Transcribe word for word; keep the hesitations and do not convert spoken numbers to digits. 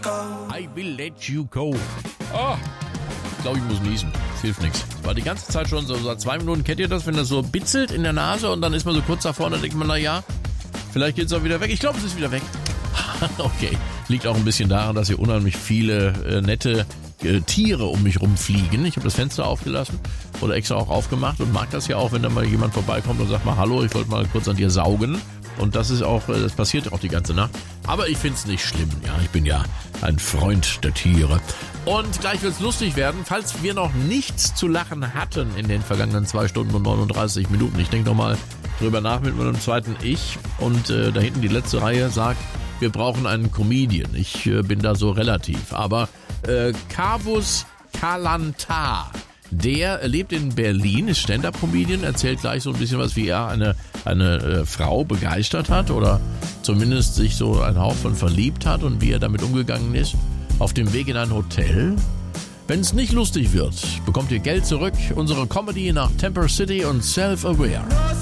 I will let you go. Oh, ich glaube, ich muss niesen. Das hilft nichts. War die ganze Zeit schon so, seit zwei Minuten, kennt ihr das, wenn das so bitzelt in der Nase und dann ist man so kurz davor und dann denkt man, na ja, vielleicht geht es auch wieder weg. Ich glaube, es ist wieder weg. Okay, liegt auch ein bisschen daran, dass hier unheimlich viele äh, nette äh, Tiere um mich rumfliegen. Ich habe das Fenster aufgelassen oder extra auch aufgemacht und mag das ja auch, wenn da mal jemand vorbeikommt und sagt mal, hallo, ich wollte mal kurz an dir saugen. Und das ist auch, das passiert auch die ganze Nacht. Aber ich finde es nicht schlimm, ja. Ich bin ja ein Freund der Tiere. Und gleich wird es lustig werden, falls wir noch nichts zu lachen hatten in den vergangenen zwei Stunden und neununddreißig Minuten. Ich denke nochmal drüber nach mit meinem zweiten Ich. Und äh, da hinten die letzte Reihe sagt, wir brauchen einen Comedian. Ich äh, bin da so relativ. Aber äh, Kavus Kalanta, der lebt in Berlin, ist Stand-Up-Comedian, erzählt gleich so ein bisschen was, wie er eine, eine äh, Frau begeistert hat oder zumindest sich so einen Hauch von verliebt hat und wie er damit umgegangen ist. Auf dem Weg in ein Hotel. Wenn es nicht lustig wird, bekommt ihr Geld zurück. Unsere Comedy nach Temper City und Self-Aware.